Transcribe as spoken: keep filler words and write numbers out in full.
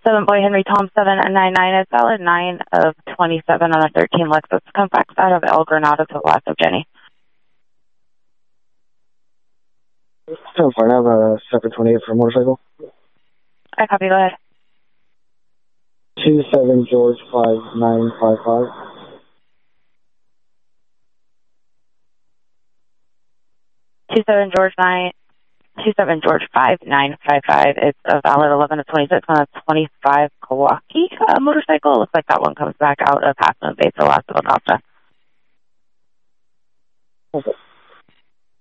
seven Boy Henry Tom seven and nine nine is valid nine of twenty-seven on a thirteen Lexus Compact out of El Granada to the last of Jenny. seven four, I have a seven twenty-eight for a motorcycle. I copy, go ahead. two seven George five nine five five. two seven George nine, two seven George five nine five five. It's a valid eleven of twenty-six on a twenty-five Kawasaki uh, motorcycle. Looks like that one comes back out of Half Moon Bay to Las Acosta. Okay.